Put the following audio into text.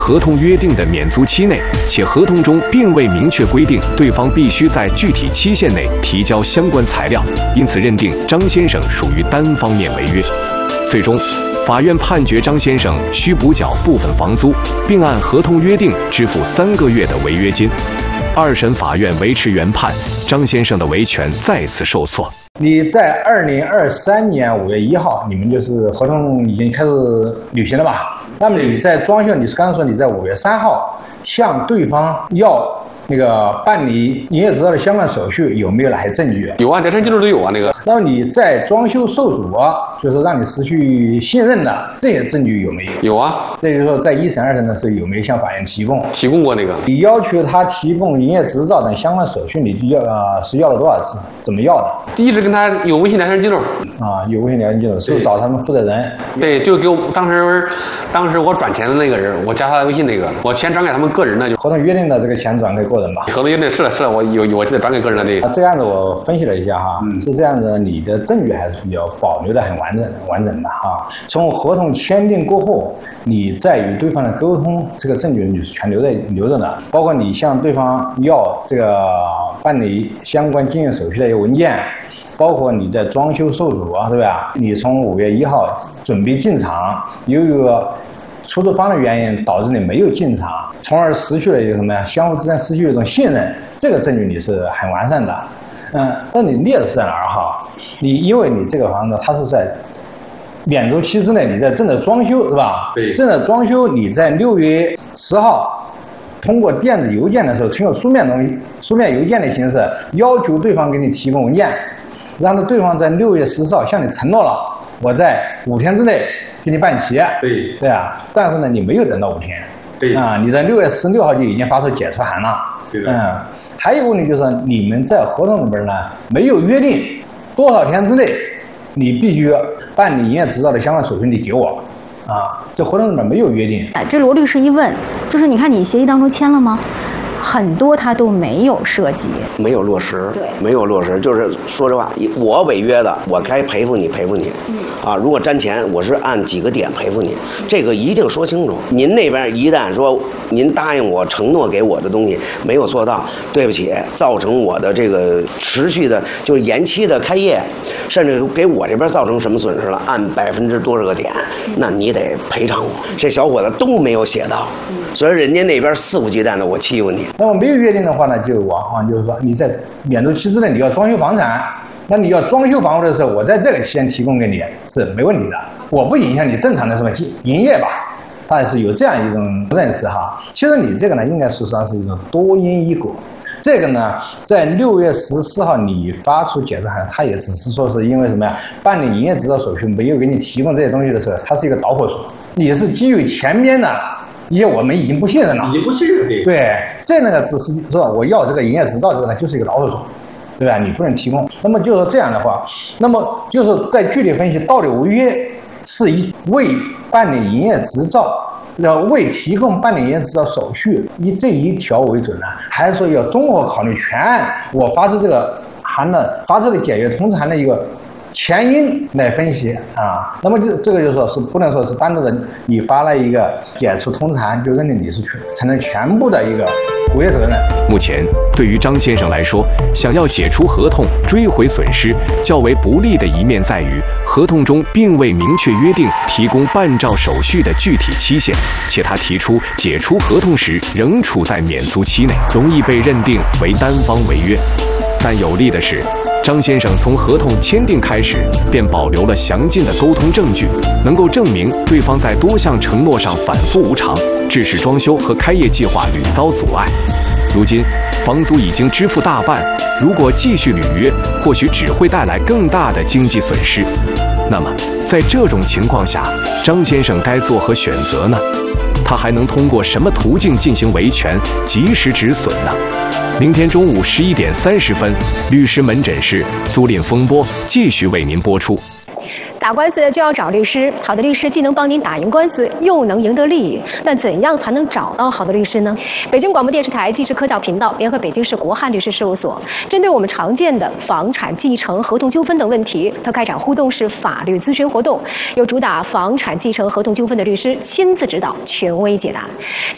合同约定的免租期内，且合同中并未明确规定对方必须在具体期限内提交相关材料，因此认定张先生属于单方面违约。最终，法院判决张先生需补缴部分房租，并按合同约定支付3个月的违约金。二审法院维持原判，张先生的维权再次受挫。 你在2023年5月1号，你们就是合同已经开始履行了吧？那么你在装修，你是刚才说你在5月3号向对方要那个办理营业执照的相关手续，有没有哪些证据？ 有啊，调查记录都有啊。那个， 那么你在装修受阻就是让你失去信任的这些证据有没有？ 有啊。 这就是说，在1审、2审的时候有没有向法院提供？ 提供过那个。 你要求他提供营业执照等相关手续，你是要了多少次？怎么要的？ 一直跟他有微信聊天记录啊，有微信聊天记录，是找他们负责人。 对，就给我当时我转钱的那个人，我加他的微信那个，我钱转给他们个人的，就合同约定的这个钱转给个人吧。 合同约定是的，我记得转给个人的那个。 这样子我分析了一下哈，是这样子，你的证据还是比较保留的很完整的哈。从合同签订过后，你在与对方的沟通，这个证据你是全留着的，包括你向对方要这个办理相关经营手续的一些文件，包括你在装修受阻对吧？你从5月1号准备进场，由于出租方的原因导致你没有进场，从而失去了一个什么呀？相互之间失去一种信任，这个证据你是很完善的。那你劣势在哪儿哈？因为你这个房子它是在免租期之内，你在正在装修是吧？ 对。正在装修，你在6月10号通过电子邮件的时候，通过书面邮件的形式要求对方给你提供文件，让对方在6月14号向你承诺了，我在5天之内给你办齐。对啊，但是呢，你没有等到5天。对啊，你在6月16号就已经发出解除函了。对的。还有一个问题就是你们在合同里边呢没有约定多少天之内你必须办理营业执照的相关手续，你给我。这合同里面没有约定。 这罗律师一问，就是你看你协议当中签了吗？很多他都没有涉及， 没有落实， 对， 没有落实。就是说实话，我违约的，我该赔付你。如果沾钱，我是按几个点赔付你，这个一定说清楚。您那边一旦说您答应我、承诺给我的东西没有做到，对不起，造成我的这个持续的，就是延期的开业，甚至给我这边造成什么损失了，按多少个点，那你得赔偿我。这小伙子都没有写到，所以人家那边肆无忌惮的我欺负你。 那么没有约定的话呢，就往往就是说你在免租期之内你要装修房产，那你要装修房屋的时候，我在这个期间提供给你是没问题的，我不影响你正常的什么营业吧。但是有这样一种认识哈。其实你这个呢，应该说实际上是一种多因一果。这个呢，在6月14号你发出解除函，他也只是说是因为什么呀？办理营业执照手续没有给你提供这些东西的时候，它是一个导火索。你是基于前面的一些我们已经不信任了，对，这个只是说我要这个营业执照，这个呢就是一个导火索，对吧？你不能提供。那么就是这样的话，那么就是在具体分析到底违约是为办理营业执照。为提供办理营业执照手续以这一条为准呢，还是说要综合考虑全案我发出这个函的发出这个解约通知函的一个前因来分析啊？那么这个就说是不能说是单独的你发了一个解除通知函就认定你是承认全部的一个违约责任。 目前对于张先生来说，想要解除合同追回损失，较为不利的一面在于合同中并未明确约定提供办照手续的具体期限，且他提出解除合同时仍处在免租期内，容易被认定为单方违约。但有利的是，张先生从合同签订开始便保留了详尽的沟通证据，能够证明对方在多项承诺上反复无常，致使装修和开业计划屡遭阻碍。如今房租已经支付大半，如果继续履约，或许只会带来更大的经济损失。那么在这种情况下，张先生该作何选择呢？他还能通过什么途径进行维权，及时止损呢？明天中午11点30分，律师门诊室租赁风波继续为您播出。 打官司就要找律师，好的律师既能帮您打赢官司，又能赢得利益。那怎样才能找到好的律师呢？北京广播电视台纪实科教频道联合北京市国汉律师事务所，针对我们常见的房产继承、合同纠纷等问题，它开展互动式法律咨询活动，由主打房产继承、合同纠纷的律师亲自指导，权威解答。